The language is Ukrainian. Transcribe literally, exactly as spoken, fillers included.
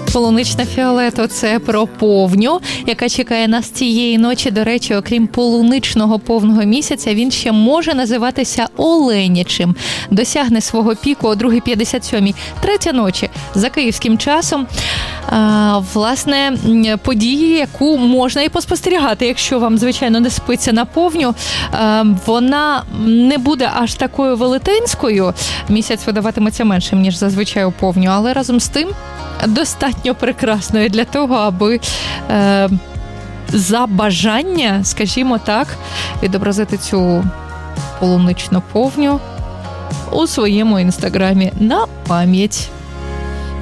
Полуничне фіолето – це про повню, яка чекає нас цієї ночі. До речі, окрім полуничного повного місяця, він ще може називатися оленячим. Досягне свого піку о другій п'ятдесят сьомій, третя ночі за київським часом. А, власне, події, яку можна і поспостерігати, якщо вам, звичайно, не спиться на повню. А, вона не буде аж такою велетенською. Місяць видаватиметься меншим, ніж зазвичай у повню, але разом з тим достатньо прекрасною для того, аби е, за бажання, скажімо так, відобразити цю полуничну повню у своєму інстаграмі на пам'ять.